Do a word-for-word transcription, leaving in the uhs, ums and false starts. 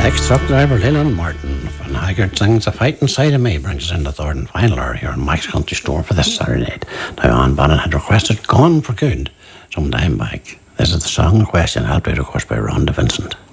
Ex-truck driver Leland Martin Van Haggart sings A Fight Inside of Me, brings us in the third and final hour here in Mike's Country Store for this Saturday night. Now, Anne Bannon had requested Gone for Good some time back. This is the song in question, helped out, of course, by Rhonda Vincent.